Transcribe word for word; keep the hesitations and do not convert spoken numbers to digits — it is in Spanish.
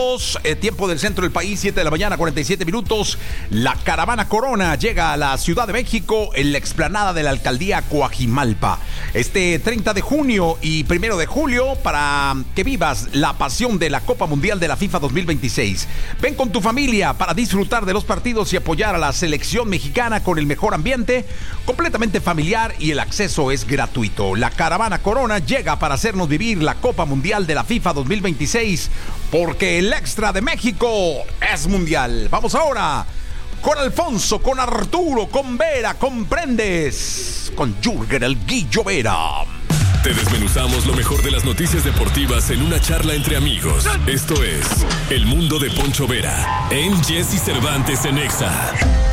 Eh, tiempo del centro del país, siete de la mañana, cuarenta y siete minutos. La caravana Corona llega a la Ciudad de México en la explanada de la alcaldía Coajimalpa este treinta de junio y primero de julio para que vivas la pasión de la Copa Mundial de la FIFA dos mil veintiséis. Ven con tu familia para disfrutar de los partidos y apoyar a la selección mexicana con el mejor ambiente, completamente familiar, y el acceso es gratuito. La caravana Corona llega para hacernos vivir la Copa Mundial de la FIFA dos mil veintiséis, porque el extra de México es mundial. Vamos ahora con Alfonso, con Arturo, con Vera, con Prendes, con Jürgen el Guillo Vera. Te desmenuzamos lo mejor de las noticias deportivas en una charla entre amigos. Esto es El Mundo de Poncho Vera en Jesse Cervantes en Exa.